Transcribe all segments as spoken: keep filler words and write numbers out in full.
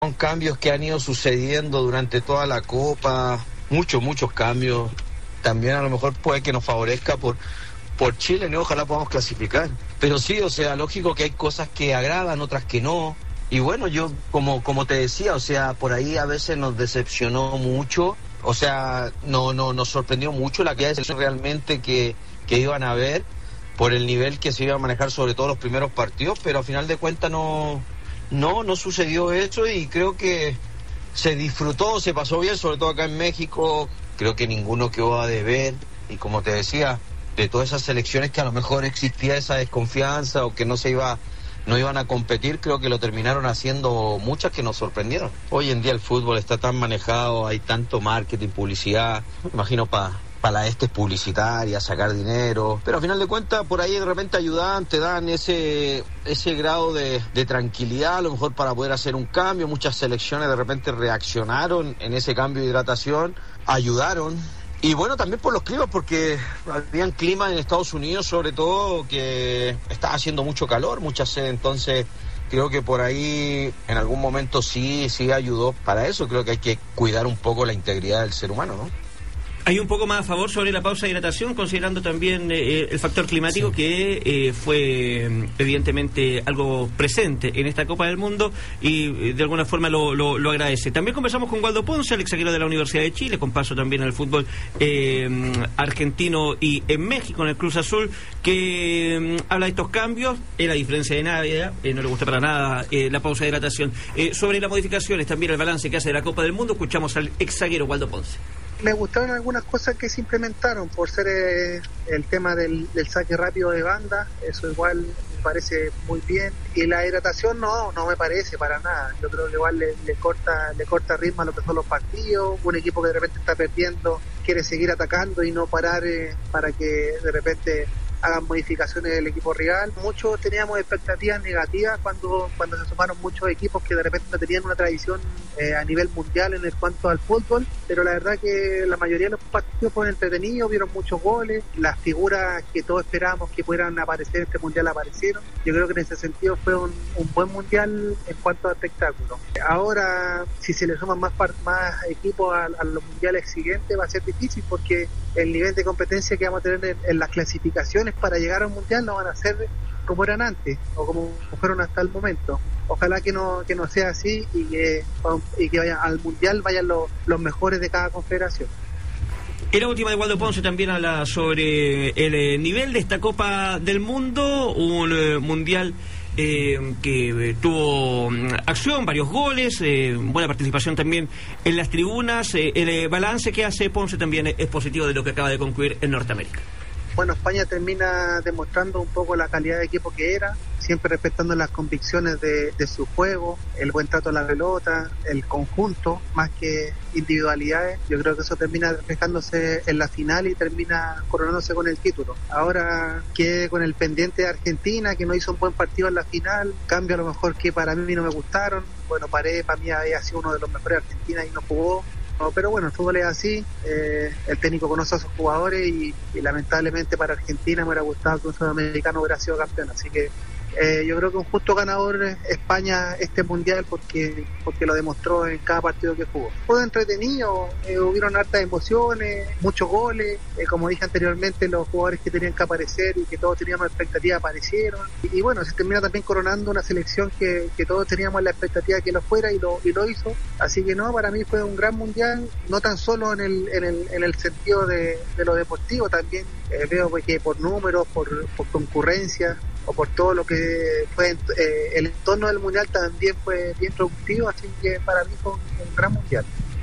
Son cambios que han ido sucediendo durante toda la Copa, muchos, muchos cambios. También a lo mejor puede que nos favorezca por, por Chile, ¿no? Ojalá podamos clasificar. Pero sí, o sea, lógico que hay cosas que agradan, otras que no. Y bueno, yo, como, como te decía, o sea, por ahí a veces nos decepcionó mucho. O sea, no, no, nos sorprendió mucho la cantidad de selecciones realmente que, que iban a haber por el nivel que se iba a manejar sobre todo los primeros partidos, pero a final de cuentas no, no, no sucedió eso y creo que se disfrutó, se pasó bien, sobre todo acá en México. Creo que ninguno quedó a deber y como te decía, de todas esas selecciones que a lo mejor existía esa desconfianza o que no se iba, no iban a competir, creo que lo terminaron haciendo muchas que nos sorprendieron. Hoy en día el fútbol está tan manejado, hay tanto marketing, publicidad, me imagino para para la este es publicitaria, sacar dinero, pero a final de cuentas por ahí de repente ayudan, te dan ese ese grado de, de tranquilidad, a lo mejor para poder hacer un cambio. Muchas selecciones de repente reaccionaron en ese cambio de hidratación, ayudaron. Y bueno, también por los climas, porque habían climas en Estados Unidos, sobre todo, que estaba haciendo mucho calor, muchas sed, entonces creo que por ahí en algún momento sí, sí ayudó para eso. Creo que hay que cuidar un poco la integridad del ser humano, ¿no? Hay un poco más a favor sobre la pausa de hidratación, considerando también eh, el factor climático, sí, que eh, fue evidentemente algo presente en esta Copa del Mundo y de alguna forma lo, lo, lo agradece. También conversamos con Waldo Ponce, el exzaguero de la Universidad de Chile, con paso también al fútbol eh, argentino y en México, en el Cruz Azul, que eh, habla de estos cambios, en la diferencia de nadie, eh, no le gusta para nada eh, la pausa de hidratación. Eh, sobre las modificaciones, también el balance que hace de la Copa del Mundo, escuchamos al exzaguero Waldo Ponce. Me gustaron algunas cosas que se implementaron, por ser eh, el tema del, del saque rápido de banda, eso igual me parece muy bien. Y la hidratación no, no me parece para nada. Yo creo que igual le, le corta le corta ritmo a lo que son los partidos. Un equipo que de repente está perdiendo quiere seguir atacando y no parar eh, para que de repente hagan modificaciones del equipo rival. Muchos teníamos expectativas negativas cuando cuando se sumaron muchos equipos que de repente no tenían una tradición eh, a nivel mundial en el cuanto al fútbol, pero la verdad que la mayoría de los partidos fueron entretenidos, vieron muchos goles, las figuras que todos esperábamos que pudieran aparecer en este mundial aparecieron. Yo creo que en ese sentido fue un, un buen mundial en cuanto a espectáculo. Ahora, si se le suman más, más equipos a, a los mundiales siguientes, va a ser difícil porque el nivel de competencia que vamos a tener en, en las clasificaciones para llegar a un mundial no van a ser como eran antes o como fueron hasta el momento. Ojalá que no que no sea así y que y que vayan al mundial vayan los, los mejores de cada confederación. En la última de Waldo Ponce también habla sobre el eh, nivel de esta Copa del Mundo, un eh, mundial Eh, que eh, tuvo um, acción, varios goles, eh, buena participación también en las tribunas. Eh, el eh, balance que hace Ponce también es, es positivo de lo que acaba de concluir en Norteamérica. Bueno, España termina demostrando un poco la calidad de equipo que era, siempre respetando las convicciones de, de su juego, el buen trato a la pelota, el conjunto, más que individualidades. Yo creo que eso termina reflejándose en la final y termina coronándose con el título. Ahora quedé con el pendiente de Argentina, que no hizo un buen partido en la final, cambio a lo mejor que para mí no me gustaron. Bueno, Paredes para mí había sido uno de los mejores de Argentina y no jugó. No, pero bueno, el fútbol es así, eh, el técnico conoce a sus jugadores y, y lamentablemente para Argentina me hubiera gustado que un sudamericano hubiera sido campeón, así que eh, yo creo que un justo ganador España este mundial porque porque lo demostró en cada partido que jugó. Fue entretenido, eh, hubieron hartas emociones, muchos goles, eh, como dije anteriormente, los jugadores que tenían que aparecer y que todos teníamos expectativa aparecieron, y, y bueno, se termina también coronando una selección que, que todos teníamos la expectativa que lo fuera y lo, y lo hizo, así que no, para mí fue un gran mundial, no tan solo en el, en el, en el sentido de, de lo deportivo, también eh, veo que por números, por, por concurrencia, o por todo lo que fue eh, el entorno del mundial también fue bien productivo, así que para mí fue un, un gran mundial.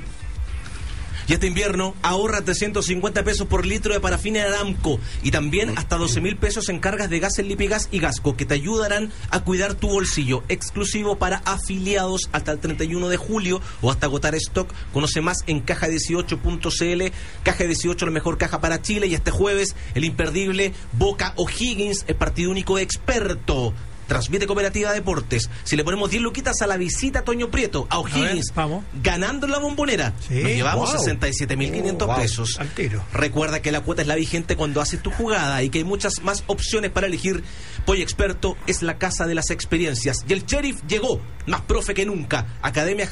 Y este invierno ahorra trescientos cincuenta pesos por litro de parafina Aramco y también hasta doce mil pesos en cargas de gas en Lipigas y Gasco que te ayudarán a cuidar tu bolsillo. Exclusivo para afiliados hasta el treinta y uno de julio o hasta agotar stock. Conoce más en caja dieciocho punto c l. Caja dieciocho, la mejor caja para Chile. Y este jueves el imperdible Boca O'Higgins, el partido único experto. Transmite Cooperativa Deportes. Si le ponemos diez luquitas a la visita a Toño Prieto, a O'Higgins, a ver, ganando en la Bombonera, sí, nos llevamos wow. sesenta y siete mil quinientos oh, wow. pesos. Altero. Recuerda que la cuota es la vigente cuando haces tu jugada y que hay muchas más opciones para elegir. Pollo Experto es la casa de las experiencias. Y el Sheriff llegó, más profe que nunca. Academia